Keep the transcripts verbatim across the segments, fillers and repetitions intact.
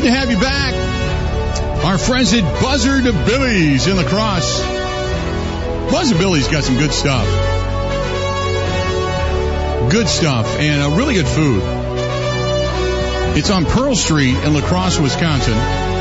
Good to have you back. Our friends at Buzzard Billy's in La Crosse. Buzzard Billy's got some good stuff. Good stuff and uh, really good food. It's on Pearl Street in La Crosse, Wisconsin.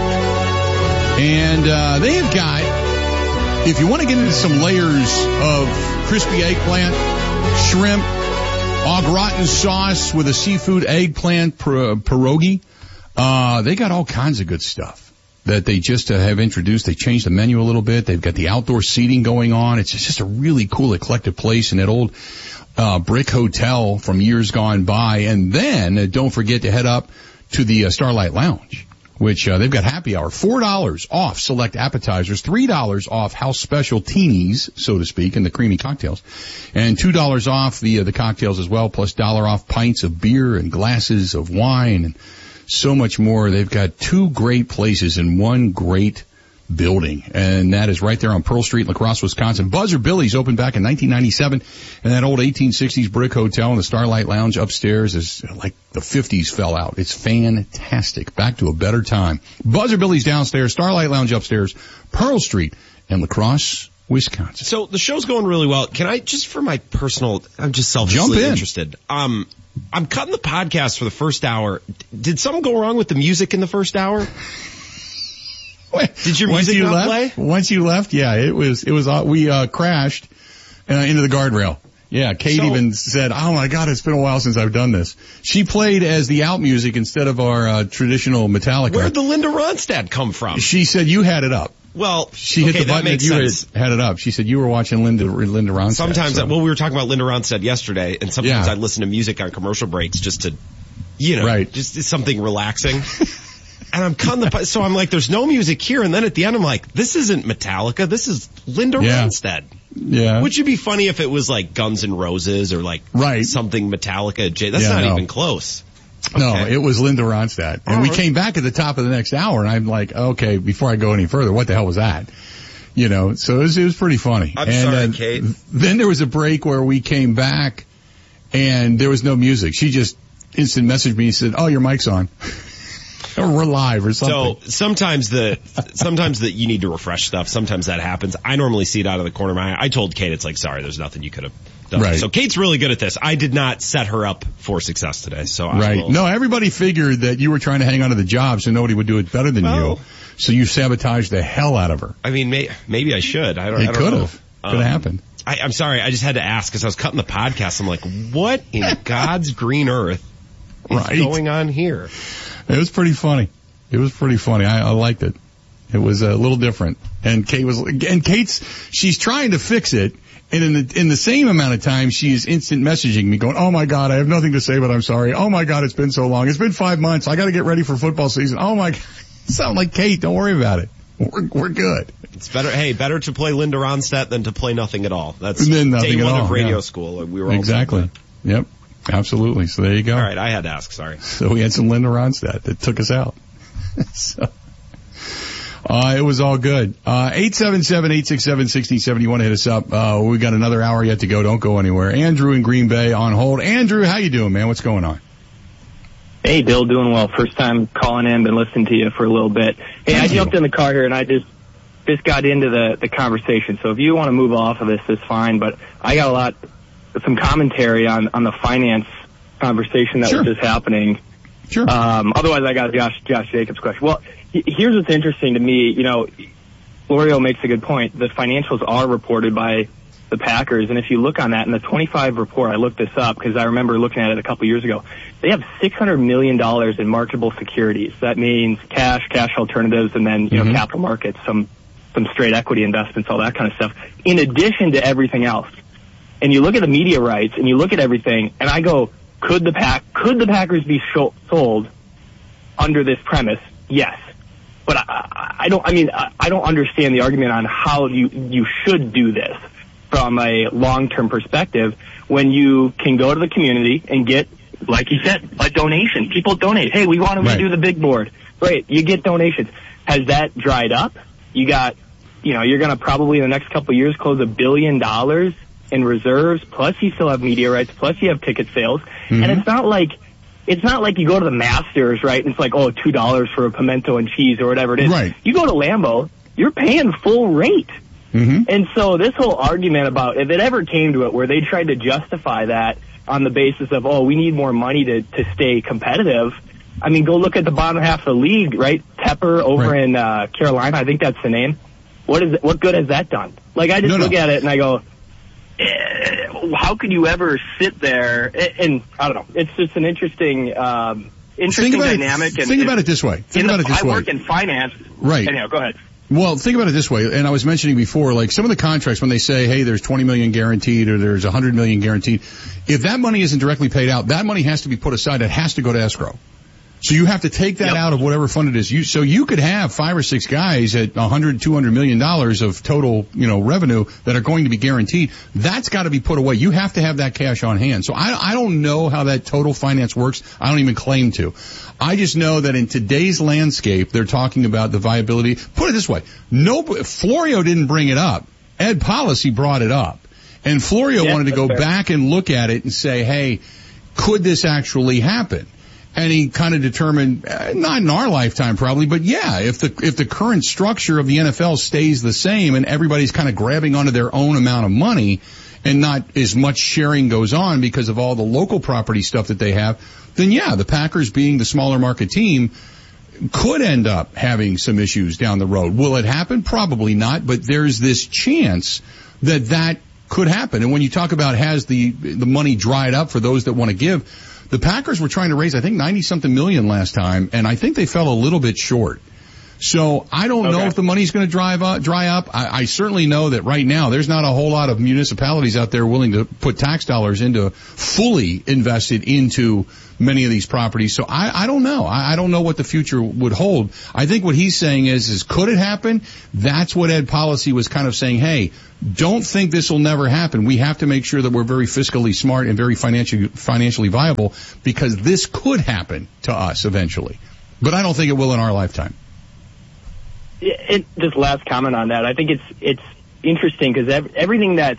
And uh, they have got, if you want to get into some layers of crispy eggplant, shrimp, au gratin sauce with a seafood eggplant per- pierogi, uh, they got all kinds of good stuff that they just uh, have introduced. They changed the menu a little bit. They've got the outdoor seating going on. It's just a really cool, eclectic place in that old uh, brick hotel from years gone by. And then uh, don't forget to head up to the uh, Starlight Lounge, which uh, they've got happy hour. four dollars off select appetizers, three dollars off house special teenies, so to speak, and the creamy cocktails, and two dollars off the uh, the cocktails as well, plus dollar off pints of beer and glasses of wine and so much more. They've got two great places in one great building, and that is right there on Pearl Street in La Crosse, Wisconsin. Buzzard Billy's opened back in nineteen ninety-seven, and that old eighteen sixties brick hotel and the Starlight Lounge upstairs is like the fifties fell out. It's fantastic. Back to a better time. Buzzard Billy's downstairs, Starlight Lounge upstairs, Pearl Street in La Crosse, Wisconsin. So the show's going really well. Can I, just for my personal, I'm just selfishly in. interested. Um, I'm cutting the podcast for the first hour. Did something go wrong with the music in the first hour? Did your Once music you not left, play? Once you left, yeah, it was, it was, uh, we, uh, crashed, uh, into the guardrail. Yeah, Kate So- even said, oh my God, it's been a while since I've done this. She played as the out music instead of our, uh, traditional Metallica. Where'd the Linda Ronstadt come from? She said you had it up. Well, She okay, hit the that button makes that you sense. had, had it up. She said you were watching Linda, Linda Ronstadt. Sometimes, so. well, we were talking about Linda Ronstadt yesterday, and sometimes Yeah. I listen to music on commercial breaks just to, you know, Right. just something relaxing. And I'm cutting the, pi- so I'm like, there's no music here. And then at the end, I'm like, this isn't Metallica. This is Linda Yeah. Ronstadt. Yeah. Which would be funny if it was like Guns N' Roses or like Right. something Metallica. J- That's Yeah, not no. even close. No, Okay. it was Linda Ronstadt. And All we right. came back at the top of the next hour, and I'm like, okay, before I go any further, what the hell was that? You know, so it was, it was pretty funny. I'm and, sorry, uh, Kate. Then there was a break where we came back, and there was no music. She just instant messaged me and said, oh, your mic's on. Or we're live or something. So sometimes the, sometimes that you need to refresh stuff. Sometimes that happens. I normally see it out of the corner of my eye. I told Kate, it's like, sorry, there's nothing you could have done. Right. So Kate's really good at this. I did not set her up for success today. So I Right. will- No, everybody figured that you were trying to hang on to the job so nobody would do it better than Well- you. So you sabotaged the hell out of her. I mean, may, maybe I should. I don't, I It don't could know. have. Could have happened. I, I'm sorry. I just had to ask because I was cutting the podcast. I'm like, what in God's green earth is Right. going on here? It was pretty funny. It was pretty funny. I, I liked it. It was a little different. And Kate was, and Kate's, she's trying to fix it. And in the, in the same amount of time, she is instant messaging me going, oh my God, I have nothing to say, but I'm sorry. Oh my God, it's been so long. It's been five months. I got to get ready for football season. Oh my God. Sound like Kate. Don't worry about it. We're, we're good. It's better. Hey, better to play Linda Ronstadt than to play nothing at all. That's Then nothing day at one all, of radio yeah. school. We were all Exactly. Yep. Absolutely. So there you go. All right. I had to ask. Sorry. So we had some Linda Ronstadt that took us out. so, uh, it was all good. Uh, eight seven seven, eight six seven, one six seven zero. You want to hit us up. Uh, we got another hour yet to go. Don't go anywhere. Andrew in Green Bay on hold. Andrew, how you doing, man? What's going on? Hey, Bill, doing well. First time calling in, been listening to you for a little bit. Hey, Thank I you. jumped in the car here and I just just got into the the conversation. So if you want to move off of this, that's fine. But I got a lot, some commentary on on the finance conversation that Sure. was just happening. Sure. Um, otherwise, I got Josh Josh Jacobs' question. Well, he- here's what's interesting to me. You know, Florio makes a good point. The financials are reported by the Packers, and if you look on that in the twenty-five report, I looked this up because I remember looking at it a couple years ago. They have six hundred million dollars in marketable securities. That means cash, cash alternatives, and then you know Mhm. capital markets, some some straight equity investments, all that kind of stuff. In addition to everything else, and you look at the media rights, and you look at everything, and I go, could the pack could the Packers be sho- sold under this premise? Yes. But I, I don't. I mean, I I don't understand the argument on how you you should do this from a long-term perspective when you can go to the community and get, like you said, a donation. People donate. Hey, we want to Right. redo the big board. Great, you get donations. Has that dried up? You got, you know, you're going to probably in the next couple of years close a billion dollars in reserves. Plus, you still have media rights. Plus, you have ticket sales. Mhm. And it's not like it's not like you go to the Masters, right, and it's like, oh, two dollars for a pimento and cheese or whatever it is. Right. You go to Lambeau, you're paying full rate. Mm-hmm. And so this whole argument about, if it ever came to it where they tried to justify that on the basis of, oh, we need more money to, to stay competitive, I mean, go look at the bottom half of the league, right? Tepper over right. in uh, Carolina, I think that's the name. What is it, what good has that done? Like, I just no, look no. at it and I go, eh, how could you ever sit there? And, and I don't know. It's just an interesting, um, interesting think dynamic. It, and think about it this way. Think about the, it this I way. I work in finance. Right. Anyhow, go ahead. Well, think about it this way, and I was mentioning before, like some of the contracts when they say, hey, there's twenty million guaranteed or there's one hundred million guaranteed, if that money isn't directly paid out, that money has to be put aside. It has to go to escrow. So you have to take that Yep. out of whatever fund it is. You, so you could have five or six guys at one hundred, two hundred million dollars of total, you know, revenue that are going to be guaranteed. That's got to be put away. You have to have that cash on hand. So I, I don't know how that total finance works. I don't even claim to. I just know that in today's landscape, they're talking about the viability. Put it this way. No, Florio didn't bring it up. Ed Policy brought it up. And Florio Yeah, wanted to go fair. back and look at it and say, hey, could this actually happen? And he kind of determined, uh, not in our lifetime probably, but yeah, if the if the current structure of the N F L stays the same and everybody's kind of grabbing onto their own amount of money and not as much sharing goes on because of all the local property stuff that they have, then yeah, the Packers being the smaller market team could end up having some issues down the road. Will it happen? Probably not, but there's this chance that that could happen. And when you talk about has the the money dried up for those that want to give, the Packers were trying to raise, I think, ninety-something million last time, and I think they fell a little bit short. So I don't Okay. know if the money's going to drive up, dry up. I, I certainly know that right now there's not a whole lot of municipalities out there willing to put tax dollars into, fully invested into many of these properties. So I, I don't know. I, I don't know what the future would hold. I think what he's saying is, is could it happen? That's what Ed Policy was kind of saying, hey, don't think this will never happen. We have to make sure that we're very fiscally smart and very financially, financially viable because this could happen to us eventually. But I don't think it will in our lifetime. It, it, just last comment on that. I think it's it's interesting because ev- everything that's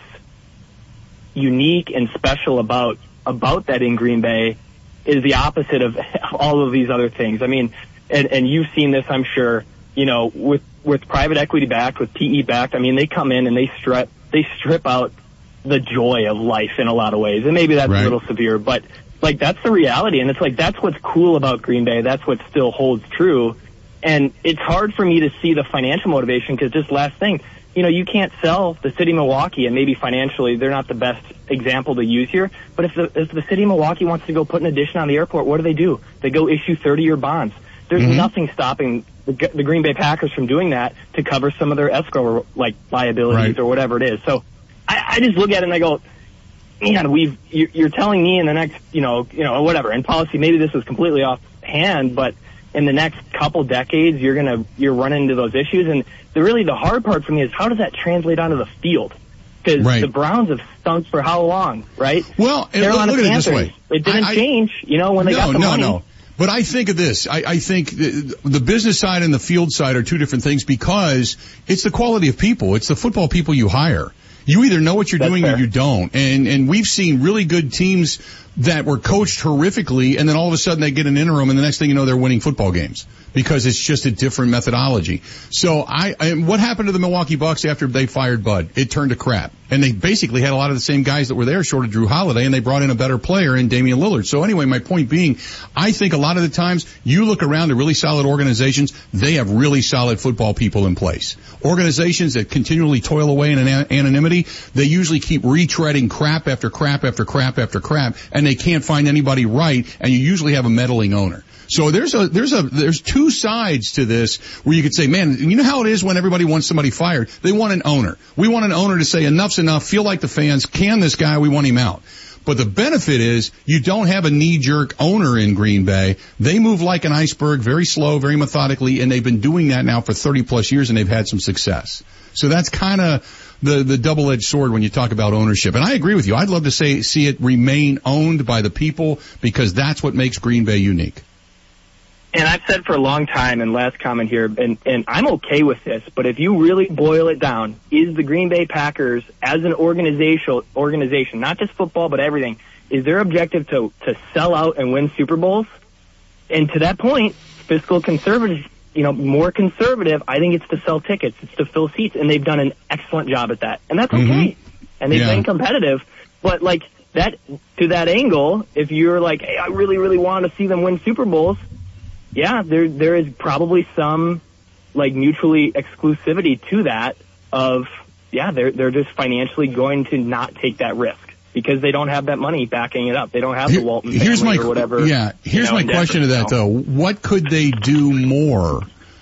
unique and special about about that in Green Bay is the opposite of all of these other things. I mean, and, and you've seen this, I'm sure. You know, with with private equity backed, with P E backed. I mean, they come in and they strip they strip out the joy of life in a lot of ways, and maybe that's Right. a little severe, but like that's the reality, and it's like that's what's cool about Green Bay. That's what still holds true. And it's hard for me to see the financial motivation because just last thing, you know, you can't sell the city of Milwaukee, and maybe financially they're not the best example to use here. But if the if the city of Milwaukee wants to go put an addition on the airport, what do they do? They go issue thirty-year bonds. There's Mm-hmm. nothing stopping the, the Green Bay Packers from doing that to cover some of their escrow like liabilities Right. or whatever it is. So I, I just look at it and I go, man, we've you're, you're telling me in the next, you know, you know, whatever in policy, maybe this is completely off hand, but in the next couple decades, you're gonna you're running into those issues. And the really the hard part for me is how does that translate onto the field? Because Right. the Browns have stunk for how long, right? Well, and Carolina look at it Panthers, this way. it didn't I- I- change, you know, when they no, got the no, money. No, no. But I think of this. I, I think the, the business side and the field side are two different things because it's the quality of people. It's the football people you hire. You either know what you're That's doing fair. or you don't. And and we've seen really good teams that were coached horrifically, and then all of a sudden they get an interim, and the next thing you know, they're winning football games because it's just a different methodology. So I, I what happened to the Milwaukee Bucks after they fired Bud? It turned to crap, and they basically had a lot of the same guys that were there, short of Drew Holiday, and they brought in a better player in Damian Lillard. So anyway, my point being, I think a lot of the times you look around to really solid organizations, they have really solid football people in place. Organizations that continually toil away in an anonymity, they usually keep retreading crap after crap after crap after crap, and they can't find anybody right, and you usually have a meddling owner. So there's a, there's a, there's two sides to this where you could say, man, you know how it is when everybody wants somebody fired? They want an owner. We want an owner to say enough's enough, feel like the fans, can this guy, we want him out. But the benefit is you don't have a knee-jerk owner in Green Bay. They move like an iceberg, very slow, very methodically, and they've been doing that now for thirty plus years, and they've had some success. So that's kind of the, the double-edged sword when you talk about ownership. And I agree with you. I'd love to say, see it remain owned by the people because that's what makes Green Bay unique. And I've said for a long time, and last comment here, and, and I'm okay with this, but if you really boil it down, is the Green Bay Packers, as an organizational organization, not just football, but everything, is their objective to, to sell out and win Super Bowls? And to that point, fiscal conservative, you know, more conservative, I think it's to sell tickets. It's to fill seats. And they've done an excellent job at that. And that's okay. Mm-hmm. And they've yeah. been competitive. But, like, that to that angle, if you're like, hey, I really, really want to see them win Super Bowls, yeah, there there is probably some, like, mutually exclusivity to that of, yeah, they're they're just financially going to not take that risk because they don't have that money backing it up. They don't have the Walton family here's my, or whatever. Yeah, here's you know, my question to that, though. What could they do more?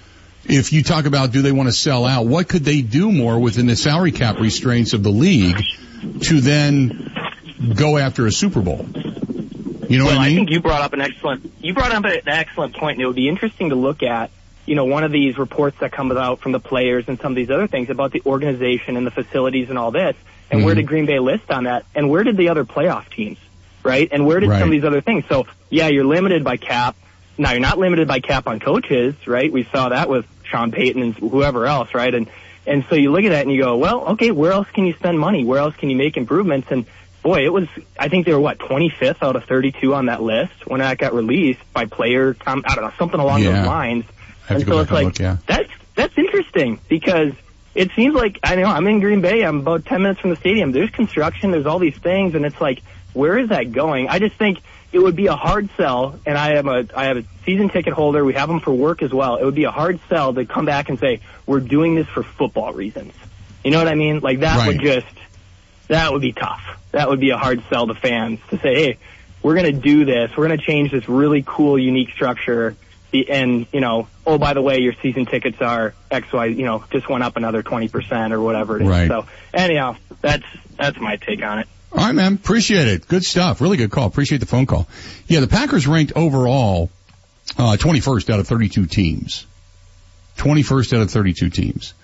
If you talk about do they want to sell out, what could they do more within the salary cap restraints of the league to then go after a Super Bowl? You know well, what I mean? I think you brought up an excellent you brought up an excellent point, and it would be interesting to look at, you know, one of these reports that comes out from the players and some of these other things about the organization and the facilities and all this, and mm-hmm. where did Green Bay list on that, and where did the other playoff teams, right? And where did right. some of these other things? So, yeah, you're limited by cap. Now, you're not limited by cap on coaches, right? We saw that with Sean Payton and whoever else, right? And and so you look at that and you go, well, okay, where else can you spend money? Where else can you make improvements? And boy, it was, I think they were, what, twenty-fifth out of thirty-two on that list when that got released by player, I don't know, something along yeah. those lines. And so it's like, look, yeah. that's, that's interesting because it seems like, I know, I'm in Green Bay, I'm about ten minutes from the stadium, there's construction, there's all these things, and it's like, where is that going? I just think it would be a hard sell, and I am a, I have a season ticket holder, we have them for work as well, it would be a hard sell to come back and say, we're doing this for football reasons. You know what I mean? Like, that right. would just, that would be tough. That would be a hard sell to fans to say, hey, we're going to do this. We're going to change this really cool, unique structure. And, you know, oh, by the way, your season tickets are X, Y, you know, just went up another twenty percent or whatever it is. Right. So, anyhow, that's, that's my take on it. All right, man. Appreciate it. Good stuff. Really good call. Appreciate the phone call. Yeah, the Packers ranked overall, uh, twenty-first out of thirty-two teams. twenty-first out of thirty-two teams.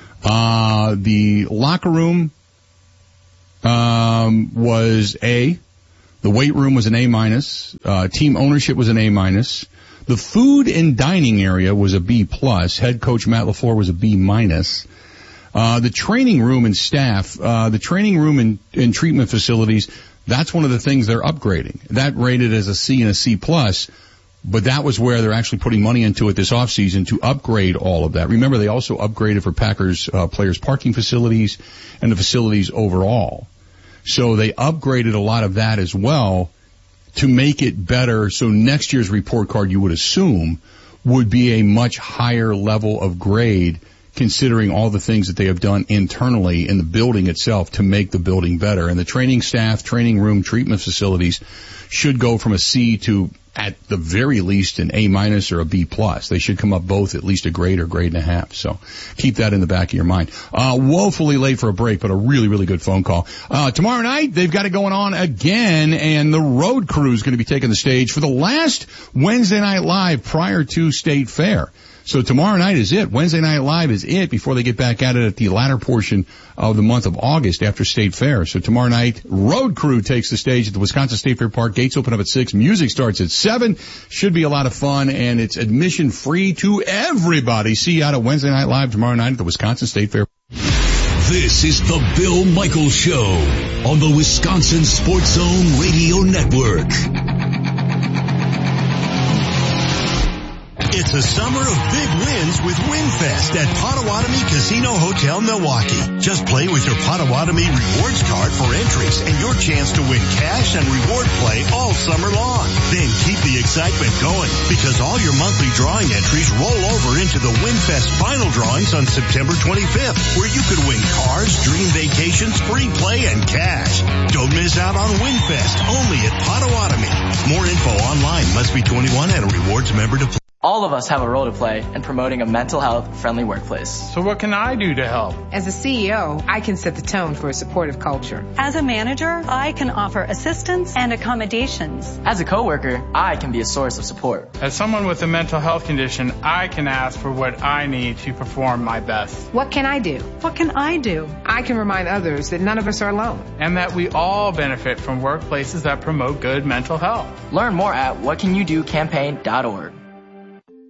Uh, the locker room, Um, was A. The weight room was an A minus. Uh, team ownership was an A minus. The food and dining area was a B plus. Head coach Matt LaFleur was a B minus. Uh, the training room and staff, uh, the training room and, and treatment facilities, that's one of the things they're upgrading. That rated as a C and a C plus. But that was where they're actually putting money into it this offseason to upgrade all of that. Remember, they also upgraded for Packers uh, players' parking facilities and the facilities overall. So they upgraded a lot of that as well to make it better. So next year's report card, you would assume, would be a much higher level of grade, considering all the things that they have done internally in the building itself to make the building better. And the training staff, training room, treatment facilities should go from a C to, at the very least, an A minus or a B plus. They should come up both at least a grade or grade and a half. So keep that in the back of your mind. Uh, woefully late for a break, but a really, really good phone call. Uh, tomorrow night, they've got it going on again, and the road crew is going to be taking the stage for the last Wednesday Night Live prior to State Fair. So tomorrow night is it. Wednesday Night Live is it before they get back at it at the latter portion of the month of August after State Fair. So tomorrow night, Road Crew takes the stage at the Wisconsin State Fair Park. Gates open up at six. Music starts at seven. Should be a lot of fun, and it's admission free to everybody. See you out at Wednesday Night Live tomorrow night at the Wisconsin State Fair. This is the Bill Michaels Show on the Wisconsin Sports Zone Radio Network. It's a summer of big wins with WinFest at Potawatomi Casino Hotel Milwaukee. Just play with your Potawatomi rewards card for entries and your chance to win cash and reward play all summer long. Then keep the excitement going because all your monthly drawing entries roll over into the WinFest final drawings on September twenty-fifth, where you could win cars, dream vacations, free play, and cash. Don't miss out on WinFest only at Potawatomi. More info online. Must be twenty-one and a rewards member to play. All of us have a role to play in promoting a mental health friendly workplace. So what can I do to help? As a C E O, I can set the tone for a supportive culture. As a manager, I can offer assistance and accommodations. As a coworker, I can be a source of support. As someone with a mental health condition, I can ask for what I need to perform my best. What can I do? What can I do? I can remind others that none of us are alone. And that we all benefit from workplaces that promote good mental health. Learn more at what can you do campaign dot org.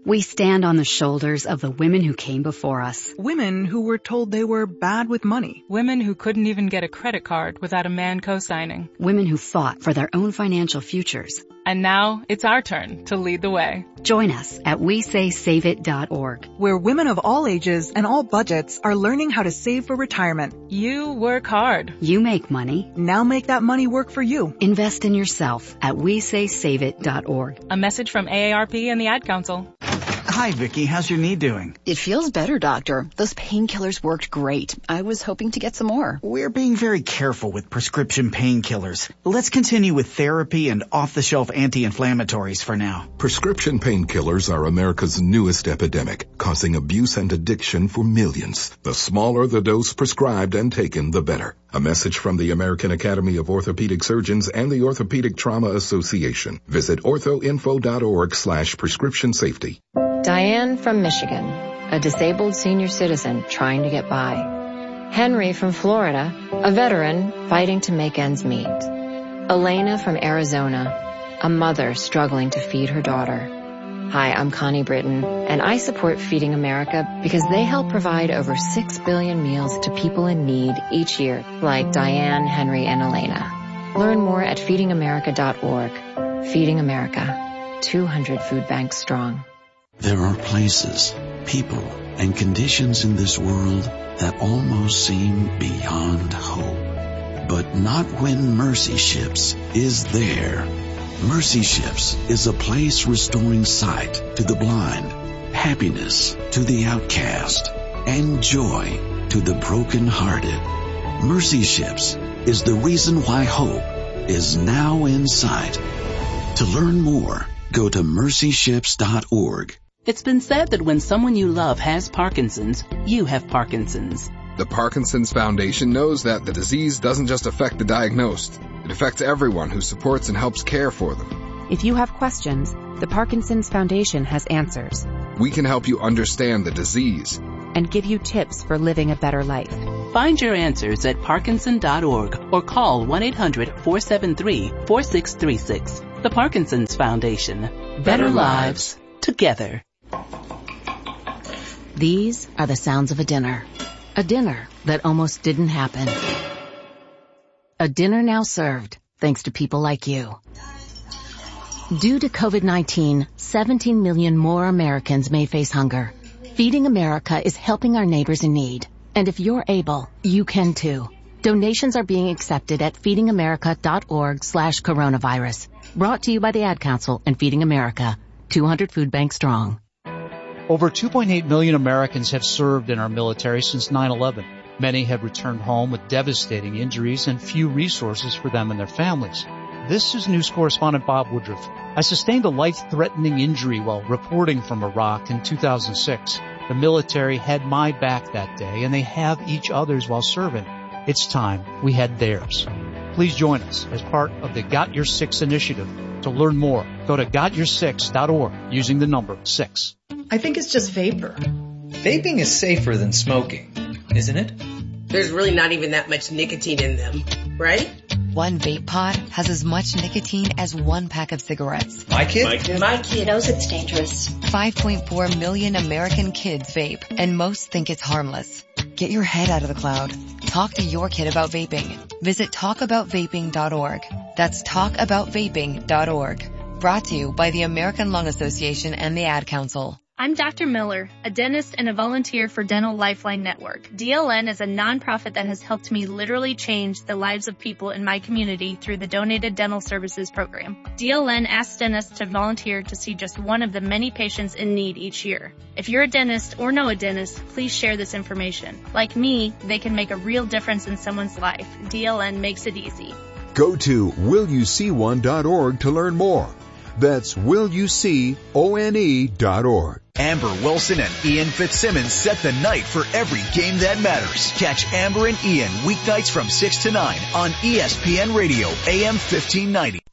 We stand on the shoulders of the women who came before us. Women who were told they were bad with money. Women who couldn't even get a credit card without a man co-signing. Women who fought for their own financial futures. And now it's our turn to lead the way. Join us at we say save it dot org, where women of all ages and all budgets are learning how to save for retirement. You work hard. You make money. Now make that money work for you. Invest in yourself at we say save it dot org. A message from A A R P and the Ad Council. Hi, Vicky. How's your knee doing? It feels better, doctor. Those painkillers worked great. I was hoping to get some more. We're being very careful with prescription painkillers. Let's continue with therapy and off-the-shelf anti-inflammatories for now. Prescription painkillers are America's newest epidemic, causing abuse and addiction for millions. The smaller the dose prescribed and taken, the better. A message from the American Academy of Orthopedic Surgeons and the Orthopedic Trauma Association. Visit orthoinfo.org slash prescription safety. Diane from Michigan, a disabled senior citizen trying to get by. Henry from Florida, a veteran fighting to make ends meet. Elena from Arizona, a mother struggling to feed her daughter. Hi, I'm Connie Britton, and I support Feeding America because they help provide over six billion meals to people in need each year, like Diane, Henry, and Elena. Learn more at feeding america dot org. Feeding America, two hundred food banks strong. There are places, people, and conditions in this world that almost seem beyond hope. But not when Mercy Ships is there. Mercy Ships is a place restoring sight to the blind, happiness to the outcast, and joy to the brokenhearted. Mercy Ships is the reason why hope is now in sight. To learn more, go to mercy ships dot org. It's been said that when someone you love has Parkinson's, you have Parkinson's. The Parkinson's Foundation knows that the disease doesn't just affect the diagnosed. It affects everyone who supports and helps care for them. If you have questions, the Parkinson's Foundation has answers. We can help you understand the disease and give you tips for living a better life. Find your answers at parkinson dot org or call one eight hundred four seven three four six three six. The Parkinson's Foundation. Better lives together. These are the sounds of a dinner. A dinner that almost didn't happen. A dinner now served, thanks to people like you. Due to COVID nineteen, seventeen million more Americans may face hunger. Feeding America is helping our neighbors in need. And if you're able, you can too. Donations are being accepted at feeding america dot org slash coronavirus. Brought to you by the Ad Council and Feeding America, two hundred food banks strong. Over two point eight million Americans have served in our military since nine eleven. Many have returned home with devastating injuries and few resources for them and their families. This is news correspondent Bob Woodruff. I sustained a life-threatening injury while reporting from Iraq in two thousand six. The military had my back that day, and they have each other's while serving. It's time we had theirs. Please join us as part of the Got Your Six initiative. To learn more, go to got your six dot org using the number six. I think it's just vapor. Vaping is safer than smoking, isn't it? There's really not even that much nicotine in them, right? One vape pod has as much nicotine as one pack of cigarettes. My kid? My kid, My kid knows it's dangerous. five point four million American kids vape, and most think it's harmless. Get your head out of the cloud. Talk to your kid about vaping. Visit talk about vaping dot org. That's talk about vaping dot org. Brought to you by the American Lung Association and the Ad Council. I'm Doctor Miller, a dentist and a volunteer for Dental Lifeline Network. D L N is a nonprofit that has helped me literally change the lives of people in my community through the Donated Dental Services program. D L N asks dentists to volunteer to see just one of the many patients in need each year. If you're a dentist or know a dentist, please share this information. Like me, they can make a real difference in someone's life. D L N makes it easy. Go to will you see one dot org to learn more. That's will you see one dot org. Amber Wilson and Ian Fitzsimmons set the night for every game that matters. Catch Amber and Ian weeknights from six to nine on E S P N Radio, A M fifteen ninety.